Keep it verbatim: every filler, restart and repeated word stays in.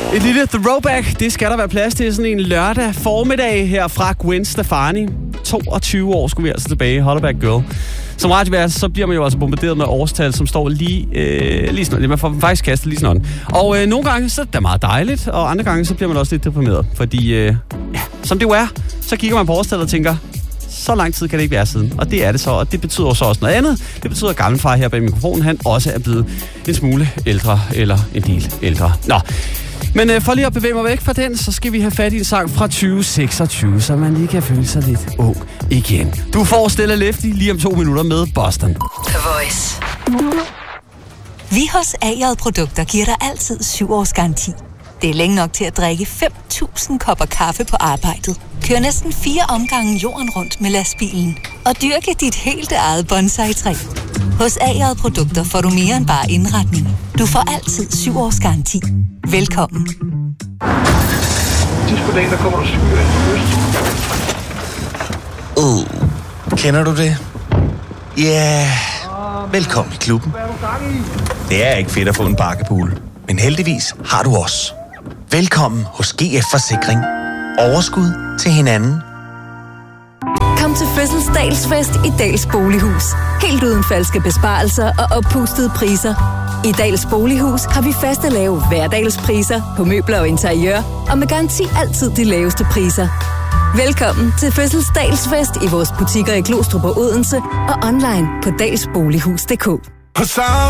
Et lille throwback, det skal der være plads til sådan en lørdag formiddag her fra Gwen Stefani. toogtyve år skulle vi altså tilbage, Hollaback Girl. Som radiovært, så bliver man jo altså bombarderet med årstal, som står lige, øh, lige sådan. Man får faktisk kastet lige sådan. Og øh, nogle gange, så er det meget dejligt, og andre gange, så bliver man også lidt deprimeret. Fordi, øh, ja, som det jo er, så kigger man på årstallet og tænker, så lang tid kan det ikke være siden. Og det er det så, og det betyder så også noget andet. Det betyder, at gammelfar her bag mikrofonen, han også er blevet en smule ældre, eller en del ældre. Nå, men øh, for lige at bevæge mig væk fra den, så skal vi have fat i en sang fra tyve seksogtyve, så man lige kan føle sig lidt ung igen. Du får Stella Lefty lige om to minutter med Boston. The Voice. Vi hos A J Produkter giver dig altid syv års garanti. Det er længe nok til at drikke fem tusind kopper kaffe på arbejdet. Kør næsten fire omgange jorden rundt med lastbilen. Og dyrke dit helt eget bonsai-træ. Hos A J Produkter får du mere end bare indretning. Du får altid syv års garanti. Velkommen. Sidst på dagen, der kommer du syg af Uh, kender du det? Ja, yeah. Velkommen i klubben. Det er ikke fedt at få en bakkepool, men heldigvis har du os. Velkommen hos G F Forsikring. Overskud til hinanden. Kom til fødselsdagsfest i Dals Bolighus. Helt uden falske besparelser og oppustede priser. I Dals Bolighus har vi faste lave hverdagspriser på møbler og interiør, og med garanti altid de laveste priser. Velkommen til fødselsdagsfest i vores butikker i Glostrup og Odense og online på dalsbolighus punktum d k.